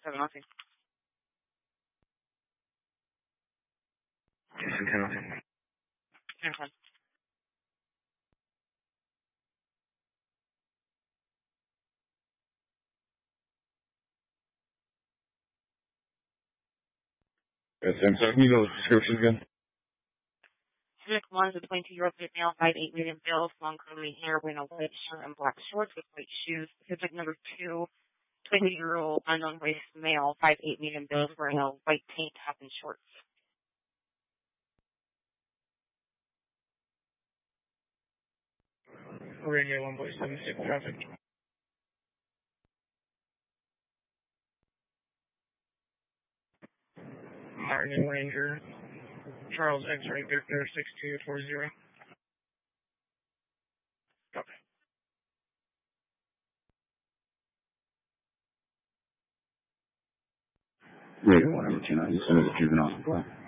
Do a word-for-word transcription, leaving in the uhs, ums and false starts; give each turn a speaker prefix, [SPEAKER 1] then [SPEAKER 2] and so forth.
[SPEAKER 1] seven nothing.
[SPEAKER 2] Jason ten nothing.
[SPEAKER 1] ten ten.
[SPEAKER 2] Yes, I'm sorry. Can you know the description again?
[SPEAKER 1] Civic one is a twenty-two-year-old male, five eight, medium build, long curly hair, wearing a white shirt and black shorts with white shoes. Civic number two, twenty-year-old unknown race male, five eight, medium build, wearing a white tank top and shorts.
[SPEAKER 3] Radio one point seven six traffic. Martin and Ranger, Charles X-ray, Victor six two four zero. Copy.
[SPEAKER 2] Radio one number two nine, this is a juvenile supply.